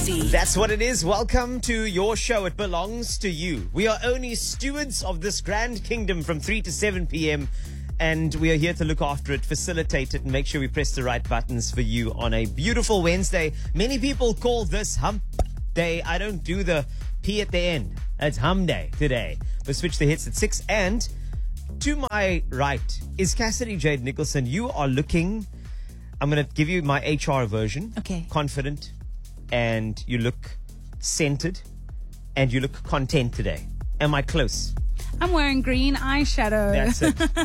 Frequency. That's what it is. Welcome to your show. It belongs to you. We are only stewards of this grand kingdom from 3 to 7 p.m. And we are here to look after it, facilitate it, and make sure we press the right buttons for you on a beautiful Wednesday. Many people call this hump day. I don't do the P at the end. It's hum day today. We'll switch the hits at 6. And to my right is Cassidy Jade Nicholson. You are looking... I'm going to give you my HR version. Okay. Confident. And you look centered. And you look content today. Am I close? I'm wearing green eyeshadow. That's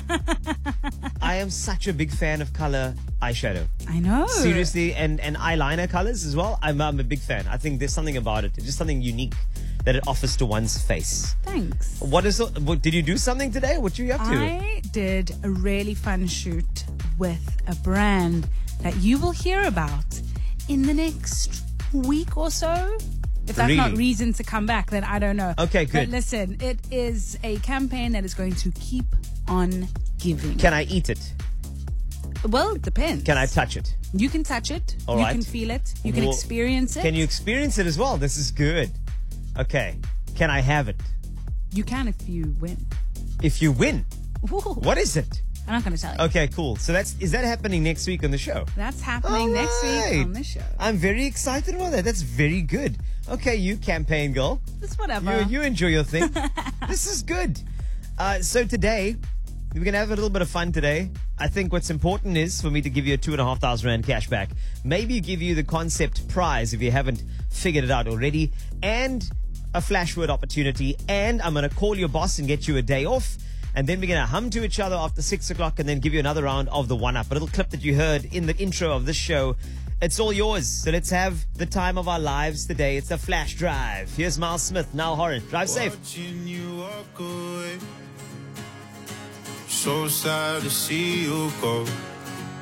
it. I am such a big fan of color eyeshadow. I know. Seriously. And eyeliner colors as well. I'm a big fan. I think there's something about it. It's just something unique that it offers to one's face. Thanks. Did you do something today? What you up to? I did a really fun shoot with a brand that you will hear about in the next week or so. If that's not Really? reason to come back, then I don't know. Okay, good. But listen, it is a campaign that is going to keep on giving. Can I eat it? Well, it depends. Can I touch it? You can touch it. All you right. can feel it. You can Well, experience it. Can you experience it as well? This is good. Okay. Can I have it? You can if you win. If you win, Ooh. what is it? I'm not going to tell you. Okay, cool. So is that happening next week on the show? That's happening All next week right. on the show. I'm very excited about that. That's very good. Okay, you campaign girl. It's whatever. You enjoy your thing. This is good. So today, we're going to have a little bit of fun today. I think what's important is for me to give you a 2,500 Rand cash back. Maybe give you the concept prize if you haven't figured it out already. And a flash word opportunity. And I'm going to call your boss and get you a day off. And then we're going to hum to each other after 6 o'clock and then give you another round of the one-up. A little clip that you heard in the intro of this show. It's all yours. So let's have the time of our lives today. It's a flash drive. Here's Miles Smith, Niall Horan. Drive safe. Watching you walk away. So sad to see you go.